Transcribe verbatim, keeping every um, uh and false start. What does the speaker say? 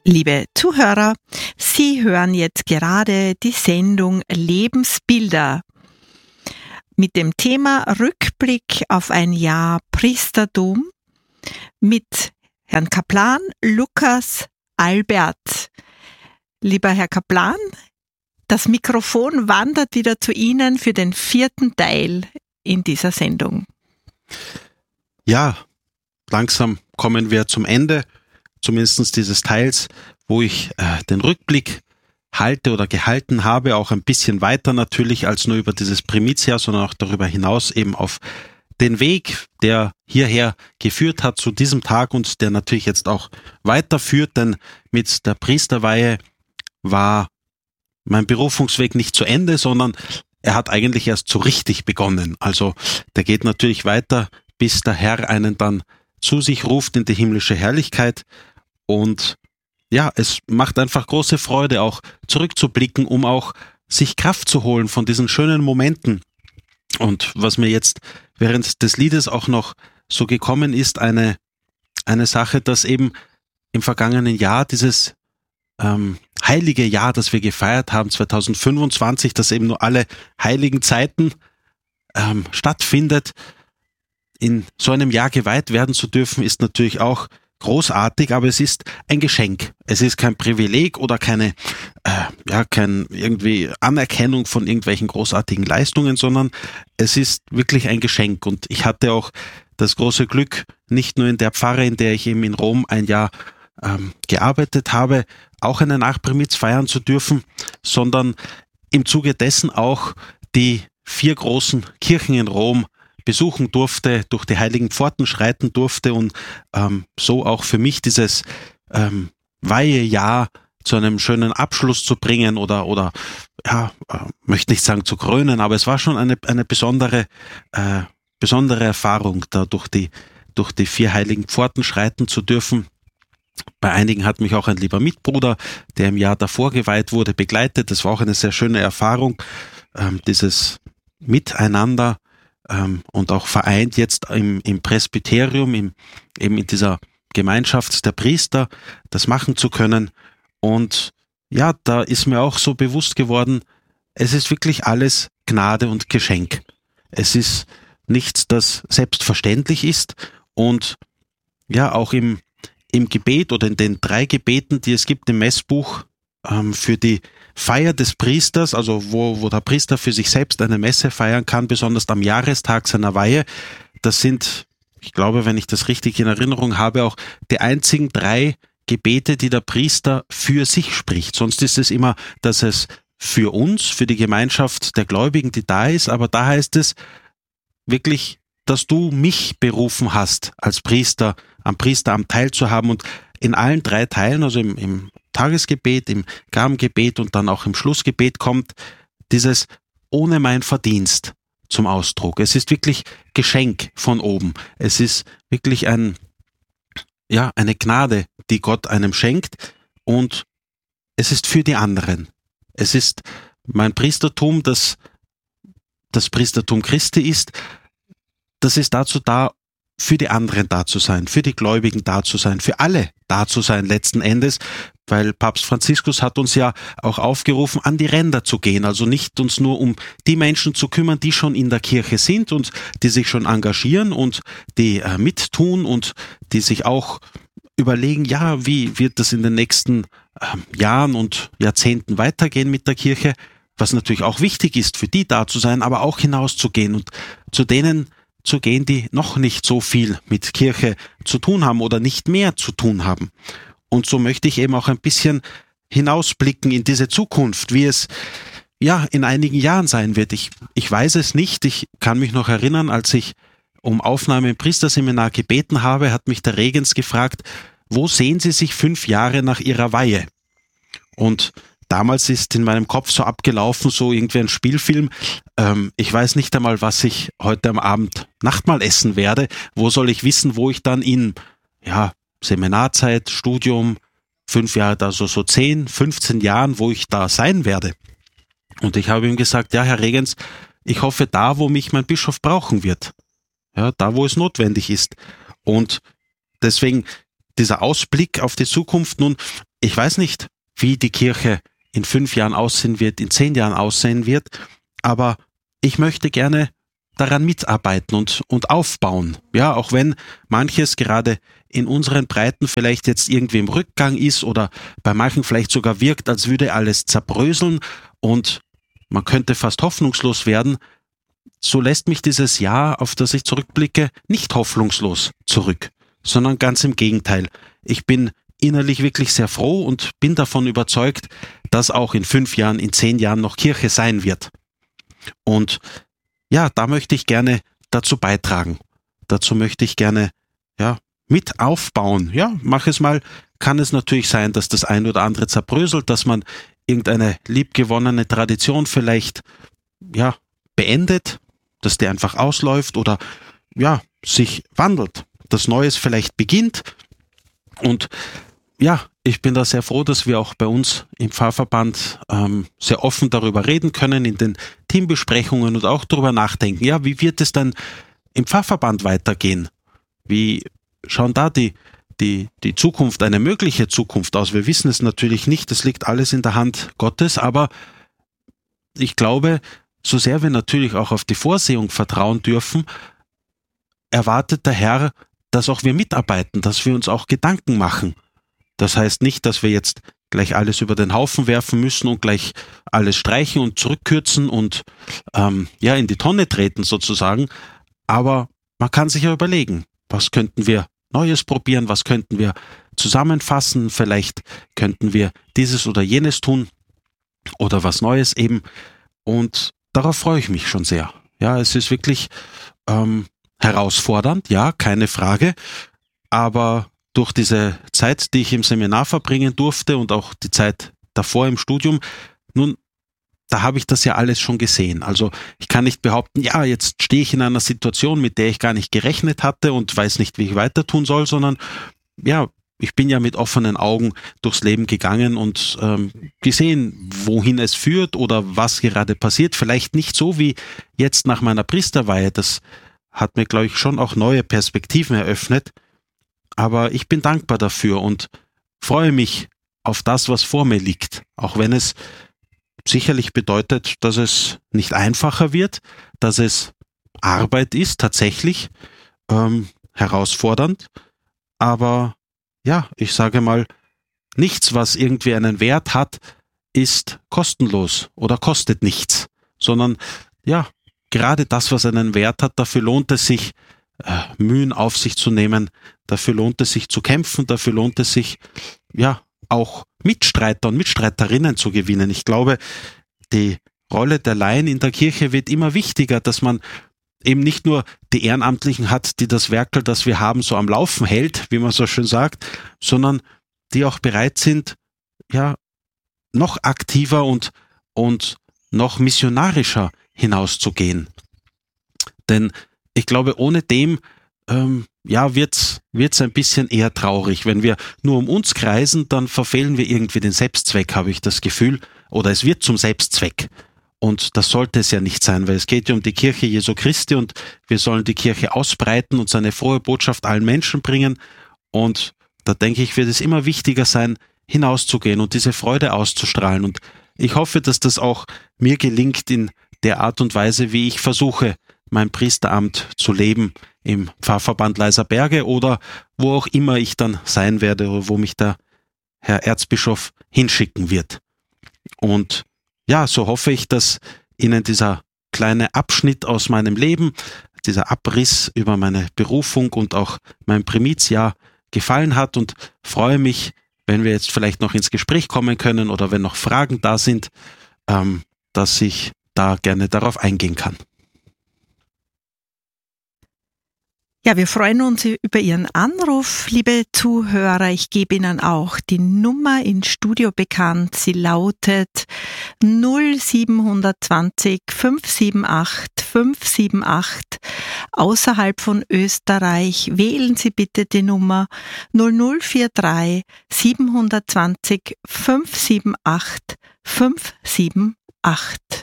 Liebe Zuhörer, Sie hören jetzt gerade die Sendung Lebensbilder mit dem Thema Rückblick auf ein Jahr Priestertum mit Herrn Kaplan Lukas Albert. Lieber Herr Kaplan, das Mikrofon wandert wieder zu Ihnen für den vierten Teil in dieser Sendung. Ja, langsam kommen wir zum Ende, zumindest dieses Teils, wo ich äh, den Rückblick halte oder gehalten habe, auch ein bisschen weiter natürlich als nur über dieses Primizjahr, sondern auch darüber hinaus eben auf den Weg, der hierher geführt hat zu diesem Tag und der natürlich jetzt auch weiterführt, denn mit der Priesterweihe war mein Berufungsweg nicht zu Ende, sondern er hat eigentlich erst so richtig begonnen. Also der geht natürlich weiter, bis der Herr einen dann zu sich ruft in die himmlische Herrlichkeit. Und ja, es macht einfach große Freude, auch zurückzublicken, um auch sich Kraft zu holen von diesen schönen Momenten. Und was mir jetzt während des Liedes auch noch so gekommen ist, eine, eine Sache, dass eben im vergangenen Jahr dieses ähm, heilige Jahr, das wir gefeiert haben, zwanzig fünfundzwanzig, das eben nur alle heiligen Zeiten ähm, stattfindet, in so einem Jahr geweiht werden zu dürfen, ist natürlich auch großartig, aber es ist ein Geschenk. Es ist kein Privileg oder keine, äh, ja, kein irgendwie Anerkennung von irgendwelchen großartigen Leistungen, sondern es ist wirklich ein Geschenk. Und ich hatte auch das große Glück, nicht nur in der Pfarre, in der ich eben in Rom ein Jahr ähm, gearbeitet habe, auch eine Nachprimiz feiern zu dürfen, sondern im Zuge dessen auch die vier großen Kirchen in Rom besuchen durfte, durch die heiligen Pforten schreiten durfte und ähm, so auch für mich dieses ähm, Weihejahr zu einem schönen Abschluss zu bringen oder oder ja, äh, möchte nicht sagen zu krönen, aber es war schon eine eine besondere äh, besondere Erfahrung, da durch die durch die vier heiligen Pforten schreiten zu dürfen. Bei einigen hat mich auch ein lieber Mitbruder, der im Jahr davor geweiht wurde, begleitet. Das war auch eine sehr schöne Erfahrung, ähm, dieses Miteinander ähm, und auch vereint jetzt im, im Presbyterium, im, eben in dieser Gemeinschaft der Priester, das machen zu können. Und ja, da ist mir auch so bewusst geworden, es ist wirklich alles Gnade und Geschenk. Es ist nichts, das selbstverständlich ist und ja, auch im Im Gebet oder in den drei Gebeten, die es gibt im Messbuch ähm, für die Feier des Priesters, also wo, wo der Priester für sich selbst eine Messe feiern kann, besonders am Jahrestag seiner Weihe, das sind, ich glaube, wenn ich das richtig in Erinnerung habe, auch die einzigen drei Gebete, die der Priester für sich spricht. Sonst ist es immer, dass es für uns, für die Gemeinschaft der Gläubigen, die da ist, aber da heißt es wirklich, dass du mich berufen hast, als Priester, am Priesteramt teilzuhaben und in allen drei Teilen, also im, im Tagesgebet, im Gabengebet und dann auch im Schlussgebet kommt dieses ohne mein Verdienst zum Ausdruck. Es ist wirklich Geschenk von oben. Es ist wirklich ein, ja, eine Gnade, die Gott einem schenkt und es ist für die anderen. Es ist mein Priestertum, das das Priestertum Christi ist. Das ist dazu da, für die anderen da zu sein, für die Gläubigen da zu sein, für alle da zu sein letzten Endes, weil Papst Franziskus hat uns ja auch aufgerufen, an die Ränder zu gehen, also nicht uns nur um die Menschen zu kümmern, die schon in der Kirche sind und die sich schon engagieren und die äh, mittun und die sich auch überlegen, ja, wie wird das in den nächsten äh, Jahren und Jahrzehnten weitergehen mit der Kirche, was natürlich auch wichtig ist, für die da zu sein, aber auch hinauszugehen und zu denen zu gehen, die noch nicht so viel mit Kirche zu tun haben oder nicht mehr zu tun haben. Und so möchte ich eben auch ein bisschen hinausblicken in diese Zukunft, wie es ja in einigen Jahren sein wird. Ich, ich weiß es nicht. Ich kann mich noch erinnern, als ich um Aufnahme im Priesterseminar gebeten habe, hat mich der Regens gefragt, wo sehen Sie sich fünf Jahre nach Ihrer Weihe? Und damals ist in meinem Kopf so abgelaufen, so irgendwie ein Spielfilm. Ähm, ich weiß nicht einmal, was ich heute am Abend Nachtmahl essen werde. Wo soll ich wissen, wo ich dann in ja, Seminarzeit, Studium, fünf Jahre, also so zehn, fünfzehn Jahren, wo ich da sein werde? Und ich habe ihm gesagt, ja, Herr Regens, ich hoffe da, wo mich mein Bischof brauchen wird. Ja, da, wo es notwendig ist. Und deswegen dieser Ausblick auf die Zukunft, nun, ich weiß nicht, wie die Kirche in fünf Jahren aussehen wird, in zehn Jahren aussehen wird, aber ich möchte gerne daran mitarbeiten und, und aufbauen. Ja, auch wenn manches gerade in unseren Breiten vielleicht jetzt irgendwie im Rückgang ist oder bei manchen vielleicht sogar wirkt, als würde alles zerbröseln und man könnte fast hoffnungslos werden, so lässt mich dieses Jahr, auf das ich zurückblicke, nicht hoffnungslos zurück, sondern ganz im Gegenteil. Ich bin innerlich wirklich sehr froh und bin davon überzeugt, dass auch in fünf Jahren, in zehn Jahren noch Kirche sein wird. Und ja, da möchte ich gerne dazu beitragen. Dazu möchte ich gerne, ja, mit aufbauen. Ja, mach es mal. Kann es natürlich sein, dass das ein oder andere zerbröselt, dass man irgendeine liebgewonnene Tradition vielleicht, ja, beendet, dass die einfach ausläuft oder, ja, sich wandelt. Das Neues vielleicht beginnt. Und ja, ich bin da sehr froh, dass wir auch bei uns im Pfarrverband ähm, sehr offen darüber reden können, in den Teambesprechungen und auch darüber nachdenken. Ja, wie wird es dann im Pfarrverband weitergehen? Wie schauen da die, die, die Zukunft, eine mögliche Zukunft aus? Wir wissen es natürlich nicht, das liegt alles in der Hand Gottes, aber ich glaube, so sehr wir natürlich auch auf die Vorsehung vertrauen dürfen, erwartet der Herr, dass auch wir mitarbeiten, dass wir uns auch Gedanken machen. Das heißt nicht, dass wir jetzt gleich alles über den Haufen werfen müssen und gleich alles streichen und zurückkürzen und ähm, ja in die Tonne treten sozusagen. Aber man kann sich ja überlegen, was könnten wir Neues probieren, was könnten wir zusammenfassen, vielleicht könnten wir dieses oder jenes tun oder was Neues eben. Und darauf freue ich mich schon sehr. Ja, es ist wirklich ähm, herausfordernd, ja, keine Frage, aber durch diese Zeit, die ich im Seminar verbringen durfte und auch die Zeit davor im Studium, nun, da habe ich das ja alles schon gesehen. Also ich kann nicht behaupten, ja, jetzt stehe ich in einer Situation, mit der ich gar nicht gerechnet hatte und weiß nicht, wie ich weiter tun soll, sondern ja, ich bin ja mit offenen Augen durchs Leben gegangen und ähm, gesehen, wohin es führt oder was gerade passiert. Vielleicht nicht so wie jetzt nach meiner Priesterweihe. Das hat mir, glaube ich, schon auch neue Perspektiven eröffnet. Aber ich bin dankbar dafür und freue mich auf das, was vor mir liegt. Auch wenn es sicherlich bedeutet, dass es nicht einfacher wird, dass es Arbeit ist, tatsächlich ähm, herausfordernd. Aber ja, ich sage mal, nichts, was irgendwie einen Wert hat, ist kostenlos oder kostet nichts. Sondern ja, gerade das, was einen Wert hat, dafür lohnt es sich, äh, Mühen auf sich zu nehmen. Dafür lohnt es sich zu kämpfen, dafür lohnt es sich, ja, auch Mitstreiter und Mitstreiterinnen zu gewinnen. Ich glaube, die Rolle der Laien in der Kirche wird immer wichtiger, dass man eben nicht nur die Ehrenamtlichen hat, die das Werkel, das wir haben, so am Laufen hält, wie man so schön sagt, sondern die auch bereit sind, ja, noch aktiver und, und noch missionarischer hinauszugehen. Denn ich glaube, ohne dem ähm, ja, wird's wird's ein bisschen eher traurig. Wenn wir nur um uns kreisen, dann verfehlen wir irgendwie den Selbstzweck, habe ich das Gefühl. Oder es wird zum Selbstzweck. Und das sollte es ja nicht sein, weil es geht ja um die Kirche Jesu Christi und wir sollen die Kirche ausbreiten und seine frohe Botschaft allen Menschen bringen. Und da denke ich, wird es immer wichtiger sein, hinauszugehen und diese Freude auszustrahlen. Und ich hoffe, dass das auch mir gelingt in der Art und Weise, wie ich versuche, mein Priesteramt zu leben im Pfarrverband Leiserberge oder wo auch immer ich dann sein werde oder wo mich der Herr Erzbischof hinschicken wird. Und ja, so hoffe ich, dass Ihnen dieser kleine Abschnitt aus meinem Leben, dieser Abriss über meine Berufung und auch mein Primizjahr gefallen hat und freue mich, wenn wir jetzt vielleicht noch ins Gespräch kommen können oder wenn noch Fragen da sind, ähm, dass ich da gerne darauf eingehen kann. Ja, wir freuen uns über Ihren Anruf, liebe Zuhörer. Ich gebe Ihnen auch die Nummer ins Studio bekannt. Sie lautet null sieben zwei null fünf sieben acht fünf sieben acht. Außerhalb von Österreich wählen Sie bitte die Nummer null null vier drei sieben zwei null fünf sieben acht fünf sieben acht.